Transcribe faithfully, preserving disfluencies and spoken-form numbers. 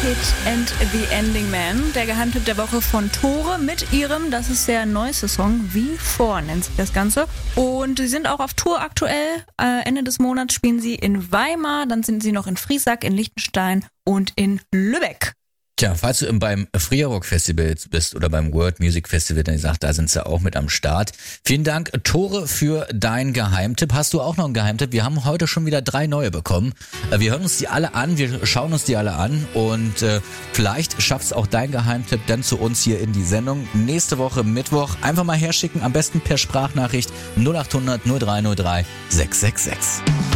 Hit and the Ending Man, der Geheimtipp der Woche von Tore mit ihrem, das ist der neueste Song, Wie vor nennt sich das Ganze. Und sie sind auch auf Tour aktuell. Äh, Ende des Monats spielen sie in Weimar, dann sind sie noch in Friesack, in Liechtenstein und in Lübeck. Tja, falls du beim Free Rock Festival bist oder beim World Music Festival, dann sagt, da sind sie auch mit am Start. Vielen Dank, Tore, für deinen Geheimtipp. Hast du auch noch einen Geheimtipp? Wir haben heute schon wieder drei neue bekommen. Wir hören uns die alle an, wir schauen uns die alle an und äh, vielleicht schaffst auch dein Geheimtipp dann zu uns hier in die Sendung. Nächste Woche Mittwoch einfach mal herschicken, am besten per Sprachnachricht null acht hundert null drei null drei sechs sechs sechs.